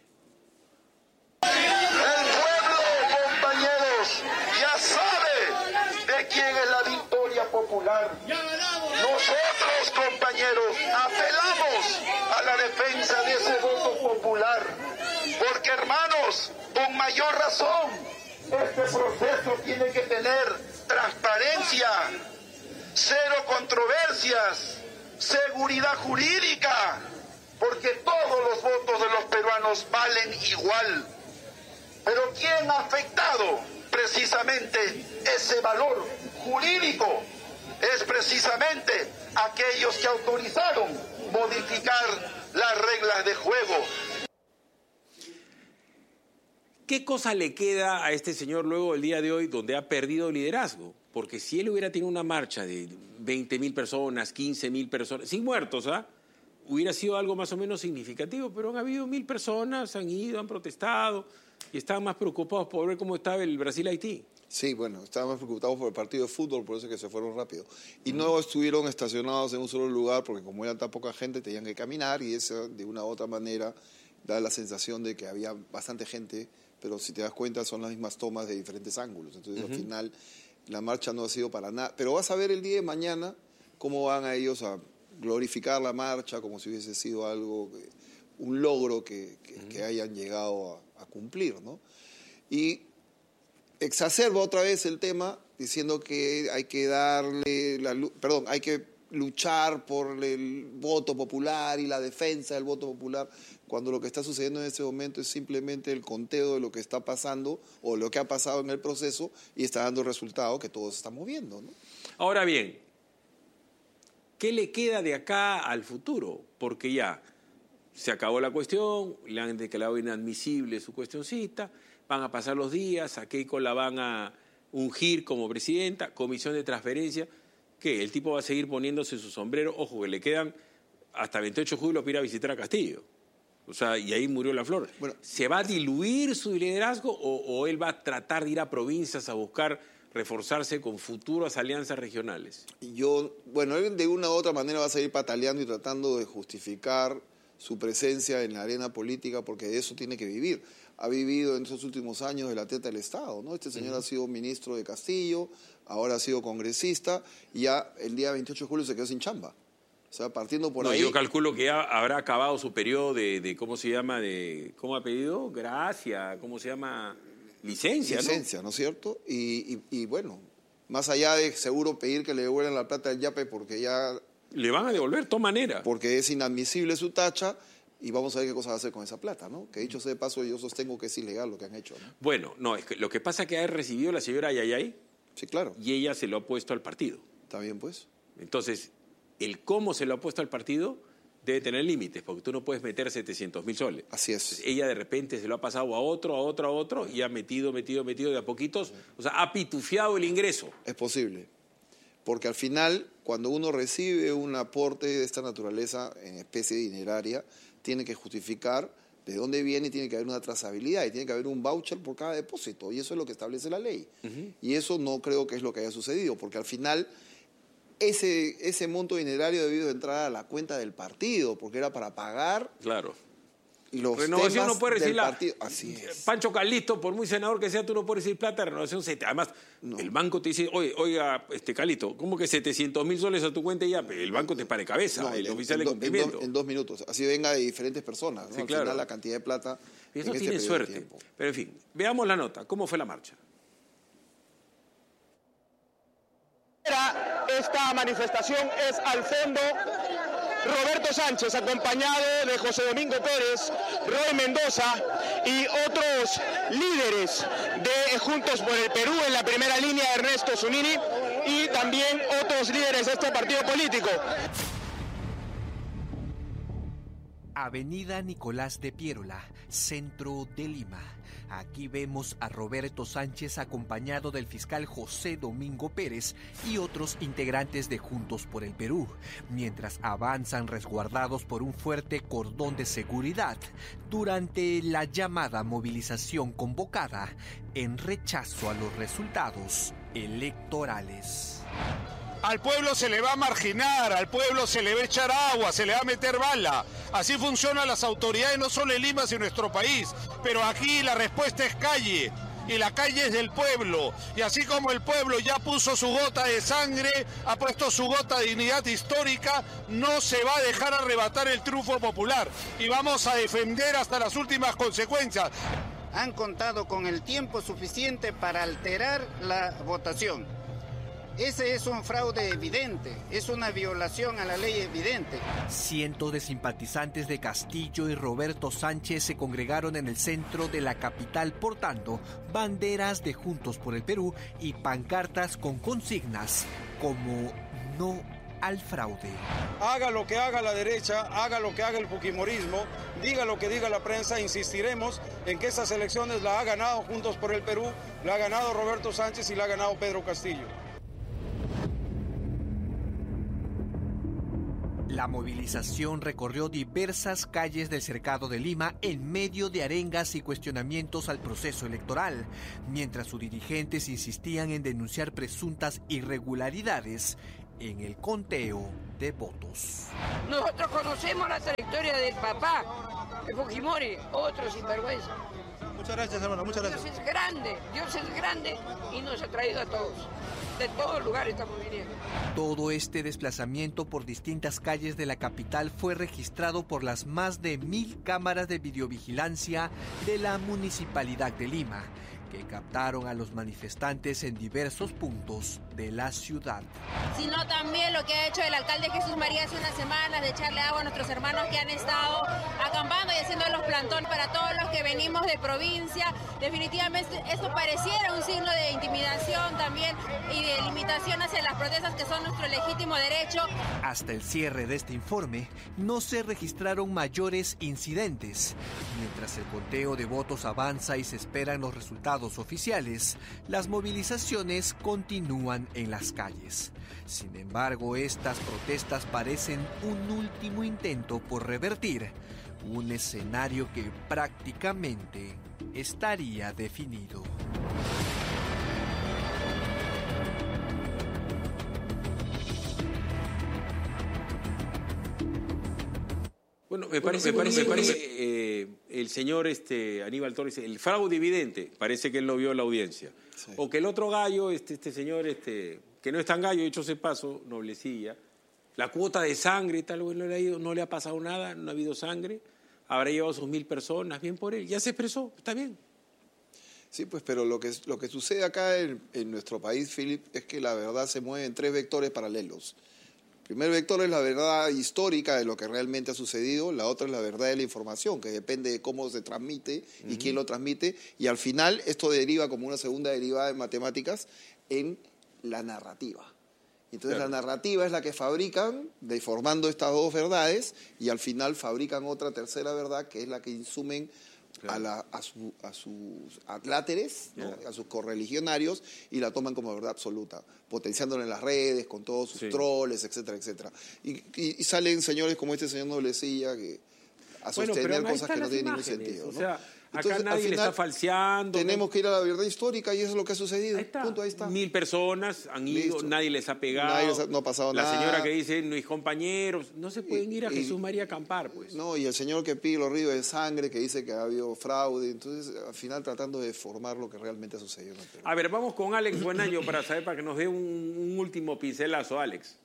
El pueblo, compañeros, ya sabe de quién es la victoria popular. Nosotros, compañeros, apelamos a la defensa de ese voto popular, porque, hermanos, con mayor razón, este proceso tiene que tener transparencia, cero controversias, seguridad jurídica, porque todos los votos de los peruanos valen igual. Pero ¿quién ha afectado precisamente ese valor jurídico? Es precisamente aquellos que autorizaron modificar las reglas de juego. ¿Qué cosa le queda a este señor luego del día de hoy donde ha perdido liderazgo? Porque si él hubiera tenido una marcha de 20.000 personas, 15.000 personas, sin muertos, hubiera sido algo más o menos significativo, pero han habido 1.000 personas, han ido, han protestado y estaban más preocupados por ver cómo estaba el Brasil-Haití. Sí, bueno, estaban más preocupados por el partido de fútbol, por eso es que se fueron rápido. Y no estuvieron estacionados en un solo lugar, porque como era tan poca gente, tenían que caminar, y eso de una u otra manera da la sensación de que había bastante gente, pero si te das cuenta son las mismas tomas de diferentes ángulos. Entonces al final la marcha no ha sido para nada. Pero vas a ver el día de mañana cómo van a ellos a glorificar la marcha como si hubiese sido algo, un logro que hayan llegado a cumplir, ¿no? Y exacerba otra vez el tema diciendo que hay que hay que luchar por el voto popular y la defensa del voto popular, cuando lo que está sucediendo en este momento es simplemente el conteo de lo que está pasando o lo que ha pasado en el proceso y está dando el resultado que todos estamos viendo, ¿no? Ahora bien, ¿qué le queda de acá al futuro? Porque ya se acabó la cuestión, le han declarado inadmisible su cuestioncita, van a pasar los días, a Keiko la van a ungir como presidenta, comisión de transferencia, ¿qué? El tipo va a seguir poniéndose su sombrero, ojo, que le quedan hasta 28 de julio para ir a visitar a Castillo. O sea, y ahí murió la flor. Bueno, ¿se va a diluir su liderazgo o él va a tratar de ir a provincias a buscar reforzarse con futuras alianzas regionales? Él de una u otra manera va a seguir pataleando y tratando de justificar su presencia en la arena política, porque de eso tiene que vivir. Ha vivido en esos últimos años de la teta del Estado, ¿no? Este señor ha sido ministro de Castillo, ahora ha sido congresista, y ya el día 28 de julio se quedó sin chamba. O sea, partiendo por ahí... Yo calculo que ya habrá acabado su periodo de ¿cómo se llama? ¿Cómo ha pedido? Gracia, ¿cómo se llama? Licencia, ¿no es cierto? Y bueno, más allá de seguro pedir que le devuelvan la plata del yape porque ya... Le van a devolver de todas maneras. Porque es inadmisible su tacha y vamos a ver qué cosa va a hacer con esa plata, ¿no? Que dicho sea de paso, yo sostengo que es ilegal lo que han hecho, ¿no? Bueno, no, es que lo que pasa es que ha recibido la señora Yayay. Sí, claro. Y ella se lo ha puesto al partido. Está bien, pues. Entonces, el cómo se lo ha puesto al partido debe tener límites, porque tú no puedes meter 700.000 soles. Así es. Entonces, ella de repente se lo ha pasado a otro, y ha metido de a poquitos. O sea, ha pitufiado el ingreso. Es posible. Porque al final, cuando uno recibe un aporte de esta naturaleza en especie dineraria, tiene que justificar de dónde viene y tiene que haber una trazabilidad y tiene que haber un voucher por cada depósito. Y eso es lo que establece la ley. Y eso no creo que es lo que haya sucedido, porque al final ese monto dinerario debido de entrar a la cuenta del partido, porque era para pagar... Claro. Los Renovación temas no puede recibir del partido. Así es. Pancho Calixto, por muy senador que sea, tú no puedes recibir plata de Renovación. Además, el banco te dice, oiga, Calixto, ¿cómo que 700.000 soles a tu cuenta y ya? El banco te para de cabeza, el oficial de cumplimiento. En 2 minutos. Así venga de diferentes personas, ¿no? Sí, al claro. final la cantidad de plata... Y eso tiene suerte. Pero en fin, veamos la nota. ¿Cómo fue la marcha? Esta manifestación es al fondo Roberto Sánchez, acompañado de José Domingo Pérez, Roy Mendoza y otros líderes de Juntos por el Perú, en la primera línea Ernesto Zunini y también otros líderes de este partido político. Avenida Nicolás de Piérola, centro de Lima. Aquí vemos a Roberto Sánchez acompañado del fiscal José Domingo Pérez y otros integrantes de Juntos por el Perú, mientras avanzan resguardados por un fuerte cordón de seguridad durante la llamada movilización convocada en rechazo a los resultados electorales. Al pueblo se le va a marginar, al pueblo se le va a echar agua, se le va a meter bala. Así funcionan las autoridades no solo en Lima, sino en nuestro país. Pero aquí la respuesta es calle, y la calle es del pueblo. Y así como el pueblo ya puso su gota de sangre, ha puesto su gota de dignidad histórica, no se va a dejar arrebatar el triunfo popular. Y vamos a defender hasta las últimas consecuencias. Han contado con el tiempo suficiente para alterar la votación. Ese es un fraude evidente, es una violación a la ley evidente. Cientos de simpatizantes de Castillo y Roberto Sánchez se congregaron en el centro de la capital portando banderas de Juntos por el Perú y pancartas con consignas como no al fraude. Haga lo que haga la derecha, haga lo que haga el fujimorismo, diga lo que diga la prensa, insistiremos en que esas elecciones la ha ganado Juntos por el Perú, la ha ganado Roberto Sánchez y la ha ganado La movilización recorrió diversas calles del cercado de Lima en medio de arengas y cuestionamientos al proceso electoral, mientras sus dirigentes insistían en denunciar presuntas irregularidades en el conteo de votos. Nosotros conocemos la trayectoria del papá de Fujimori, otro sinvergüenza. Muchas gracias, hermano, muchas gracias. Dios es grande y nos ha traído a todos. De todos lugares estamos viniendo. Todo este desplazamiento por distintas calles de la capital fue registrado por las más de 1000 cámaras de videovigilancia de la Municipalidad de Lima, que captaron a los manifestantes en diversos puntos de la ciudad. Sino también lo que ha hecho el alcalde Jesús María hace unas semanas de echarle agua a nuestros hermanos que han estado acampando y haciendo los plantones para todos los que venimos de provincia. Definitivamente esto pareciera un signo de intimidación también y de limitación hacia las protestas que son nuestro legítimo derecho. Hasta el cierre de este informe no se registraron mayores incidentes. Mientras el conteo de votos avanza y se esperan los resultados oficiales, las movilizaciones continúan en las calles. Sin embargo, estas protestas parecen un último intento por revertir un escenario que prácticamente estaría definido. Bueno, me parece el señor Aníbal Torres, el fraude evidente, parece que él lo vio en la audiencia. Sí. O que el otro gallo, este señor, que no es tan gallo, dicho ese paso, Noblecilla, la cuota de sangre y tal, bueno, no le ha pasado nada, no ha habido sangre, habrá llevado sus 1000 personas, bien por él, ya se expresó, está bien. Sí, pues, pero lo que sucede acá en nuestro país, Philip, es que la verdad se mueve en 3 vectores paralelos. El primer vector es la verdad histórica de lo que realmente ha sucedido, la otra es la verdad de la información, que depende de cómo se transmite y quién lo transmite, y al final esto deriva como una segunda derivada en matemáticas en la narrativa. Entonces la narrativa es la que fabrican, deformando estas 2 verdades, y al final fabrican otra tercera verdad, que es la que insumen a sus adláteres, ¿no? A sus correligionarios, y la toman como verdad absoluta, potenciándola en las redes, con todos sus troles, etcétera, etcétera. Y salen señores como este señor Noblecilla a sostener cosas que no tienen ningún sentido, ¿no? O sea, entonces, acá nadie le está falseando. Tenemos que ir a la verdad histórica y eso es lo que ha sucedido. Ahí está. 1000 personas han ido, Listo. nadie les ha pegado. No ha pasado nada. La señora que dice, mis compañeros, no se pueden ir a Jesús María a acampar, pues. No, y el señor que pide los ríos de sangre, que dice que ha habido fraude. Entonces, al final, tratando de formar lo que realmente ha sucedido. A ver, vamos con Alex Buenaño para que nos dé un último pincelazo, Alex.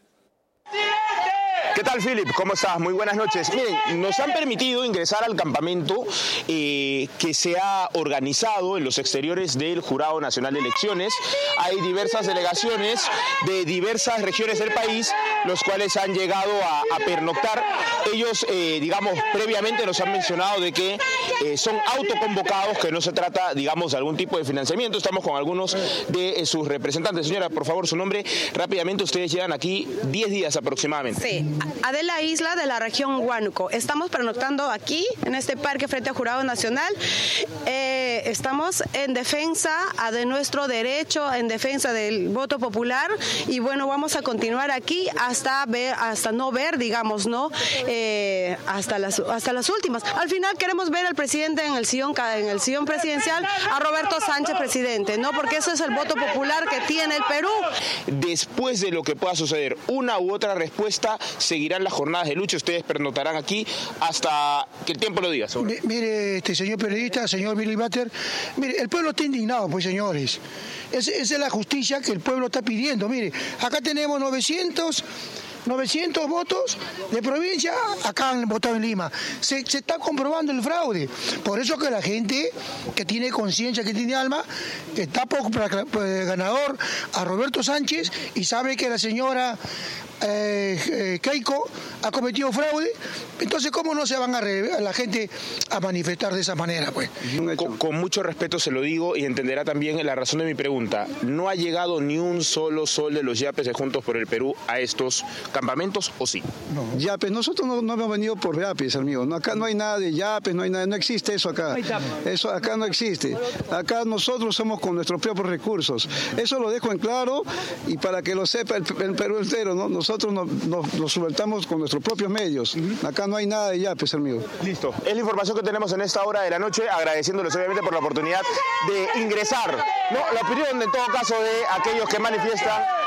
¿Qué tal, Philip? ¿Cómo estás? Muy buenas noches. Miren, nos han permitido ingresar al campamento que se ha organizado en los exteriores del Jurado Nacional de Elecciones. Hay diversas delegaciones de diversas regiones del país, los cuales han llegado a pernoctar. Ellos, previamente nos han mencionado de que son autoconvocados, que no se trata, de algún tipo de financiamiento. Estamos con algunos de sus representantes. Señora, por favor, su nombre. Rápidamente, ustedes llegan aquí 10 días aproximadamente. Sí, Adela Isla, de la región Huánuco. Estamos pernoctando aquí, en este parque frente al Jurado Nacional. Estamos en defensa de nuestro derecho, en defensa del voto popular, y bueno, vamos a continuar aquí hasta no ver, hasta las últimas. Al final queremos ver al presidente en el sillón presidencial, a Roberto Sánchez presidente, ¿no? Porque eso es el voto popular que tiene el Perú. Después de lo que pueda suceder, una u otra respuesta, seguirán las jornadas de lucha. Ustedes pernoctarán aquí hasta que el tiempo lo diga. Mire, señor periodista, señor Billy Butter, mire, el pueblo está indignado, pues, señores. Esa es la justicia que el pueblo está pidiendo. Mire, acá tenemos 900 votos de provincia, acá han votado en Lima. Se está comprobando el fraude. Por eso que la gente que tiene conciencia, que tiene alma, está por ganador a Roberto Sánchez y sabe que la señora Keiko ha cometido fraude. Entonces, ¿cómo no se van a la gente a manifestar de esa manera, pues? Con mucho respeto se lo digo, y entenderá también la razón de mi pregunta. No ha llegado ni un solo sol de los yapes de Juntos por el Perú a estos campamentos o sí? No. Yapes, nosotros no hemos venido por yapes, amigo. No, acá no hay nada de yapes, no hay nada, no existe eso acá. Eso acá no existe. Acá nosotros somos con nuestros propios recursos. Eso lo dejo en claro y para que lo sepa el Perú entero, ¿no? Nosotros nos subvertamos con nuestros propios medios. Acá no hay nada de yapes, amigo. Listo. Es la información que tenemos en esta hora de la noche, agradeciéndoles obviamente por la oportunidad de ingresar, ¿no? La opinión en todo caso de aquellos que manifiestan